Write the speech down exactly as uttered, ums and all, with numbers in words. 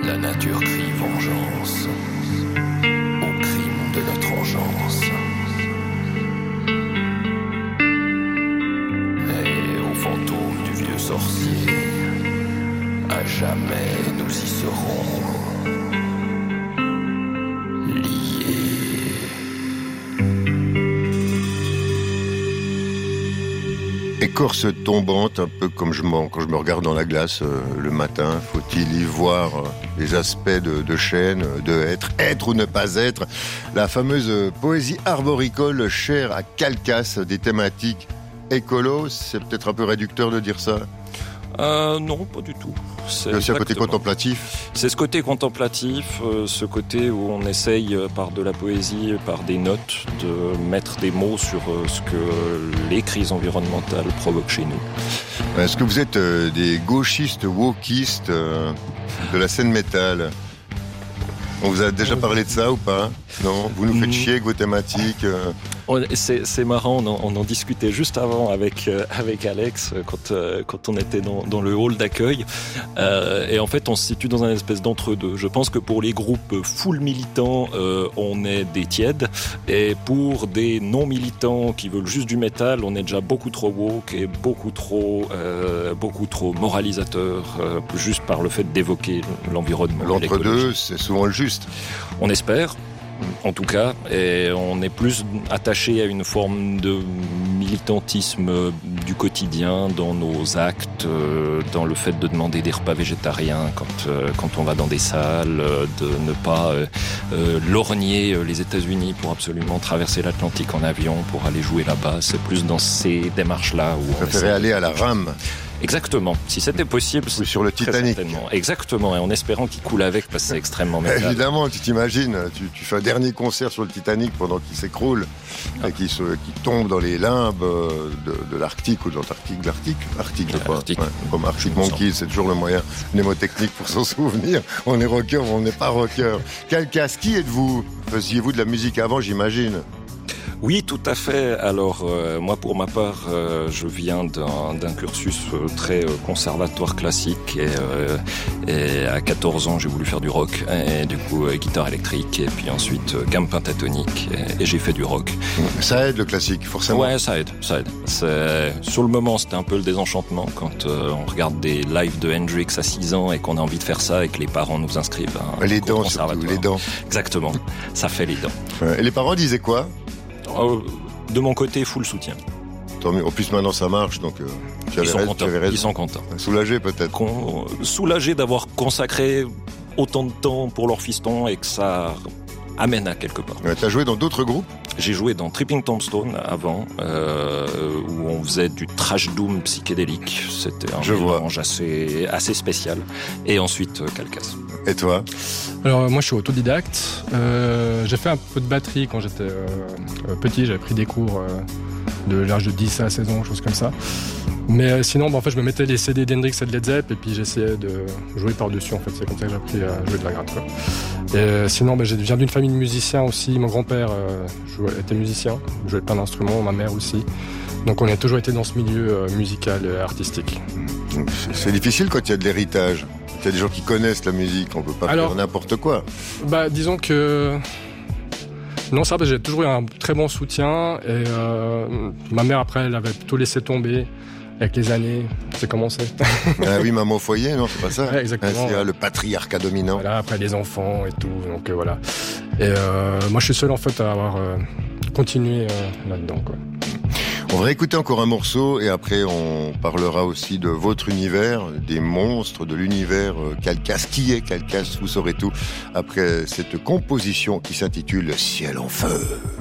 La nature crie vengeance au crime de notre engeance. Et aux fantômes du vieux sorcier, à jamais nous y serons liés. Écorce tombante, un peu comme je m'en, quand je me regarde dans la glace euh, le matin, faut-il y voir euh, les aspects de, de chêne, de être, être ou ne pas être. La fameuse euh, poésie arboricole chère à Calcasse, des thématiques écolo, c'est peut-être un peu réducteur de dire ça. Euh, non, pas du tout. C'est aussi un côté contemplatif. C'est ce côté contemplatif, euh, ce côté où on essaye euh, par de la poésie, par des notes, de mettre des mots sur euh, ce que les crises environnementales provoquent chez nous. Est-ce que vous êtes euh, des gauchistes wokistes euh, de la scène métal ? On vous a déjà parlé de ça ou pas ? Non ? Vous nous faites mmh. chier avec vos thématiques euh... c'est, c'est marrant, on en, on en discutait juste avant avec, euh, avec Alex quand, euh, quand on était dans, dans le hall d'accueil. Euh, et en fait, on se situe dans un espèce d'entre-deux. Je pense que pour les groupes full militants, euh, on est des tièdes. Et pour des non-militants qui veulent juste du métal, on est déjà beaucoup trop woke et beaucoup trop, euh, beaucoup trop moralisateur, euh, juste par le fait d'évoquer l'environnement. L'entre-deux, c'est souvent le juste. On espère, en tout cas, et on est plus attaché à une forme de militantisme du quotidien dans nos actes, dans le fait de demander des repas végétariens quand, quand on va dans des salles, de ne pas euh, lorgner les États-Unis pour absolument traverser l'Atlantique en avion pour aller jouer là-bas. C'est plus dans ces démarches-là où vous on préférez aller à la rame. Exactement. Si c'était possible, ou sur le Titanic. Exactement. Et en espérant qu'il coule avec, parce que c'est extrêmement métal. Évidemment, tu t'imagines, tu, tu fais un dernier concert sur le Titanic pendant qu'il s'écroule ah. et qu'il, se, qu'il tombe dans les limbes de, de l'Arctique ou de l'Antarctique, de l'Arctique, Arctique, je crois. Ouais, comme Arctic Monkey, c'est toujours le moyen mnémotechnique pour s'en souvenir. On est rocker ou on n'est pas rocker. Calcasse, qui êtes-vous ? Faisiez-vous de la musique avant, j'imagine ? Oui, tout à fait. Alors, euh, moi, pour ma part, euh, je viens d'un, d'un cursus euh, très euh, conservatoire classique. Et, euh, et à quatorze ans, j'ai voulu faire du rock. Et du coup, euh, guitare électrique. Et puis ensuite, euh, gamme pentatonique. Et, et j'ai fait du rock. Ça aide, le classique, forcément. Ouais, ça aide. Ça aide. C'est... Sur le moment, c'était un peu le désenchantement quand euh, on regarde des lives de Hendrix à six ans et qu'on a envie de faire ça et que les parents nous inscrivent à un les cours dents, conservatoire. Surtout, les dents. Exactement. Ça fait les dents. Ouais. Et les parents disaient quoi ? De mon côté, full soutien. Tant mieux. En plus, maintenant, ça marche, donc euh, tu avais Ils sont raison, contents. tu avais raison. Ils sont contents. Soulagé, peut-être. Con... Soulagé d'avoir consacré autant de temps pour leur fiston et que ça amène à quelque part. Ouais, t'as joué dans d'autres groupes ? J'ai joué dans Tripping Tombstone avant, euh, où on faisait du trash doom psychédélique. C'était un Je mélange assez, assez spécial. Et ensuite, euh, Calcasse. Et toi ? Alors moi je suis autodidacte, euh, j'ai fait un peu de batterie quand j'étais euh, petit, j'avais pris des cours euh, de l'âge de dix à seize ans, choses comme ça. Mais euh, sinon bah, en fait je me mettais les C D d'Hendrix et de Led Zepp et puis j'essayais de jouer par-dessus en fait, c'est comme ça que j'ai appris à jouer de la gratte quoi. Et euh, sinon bah, je viens d'une famille de musiciens aussi, mon grand-père euh, jouait, était musicien, jouait plein d'instruments, ma mère aussi. Donc on a toujours été dans ce milieu euh, musical et artistique. C'est difficile quand il y a de l'héritage. Il y a des gens qui connaissent la musique, on peut pas Alors, faire n'importe quoi. Bah, disons que non, ça, bah, j'ai toujours eu un très bon soutien et euh, ma mère après, elle avait plutôt laissé tomber avec les années. C'est commencé. Ah oui, maman au foyer, non, c'est pas ça. Ouais, exactement. Ah, c'est ouais. Le patriarcat dominant. Voilà, après les enfants et tout, donc euh, voilà. Et euh, moi, je suis seul en fait à avoir euh, continué euh, là-dedans, quoi. On va écouter encore un morceau et après on parlera aussi de votre univers, des monstres de l'univers Calcasse. Qui est Calcasse ? Vous saurez tout après cette composition qui s'intitule Ciel en feu.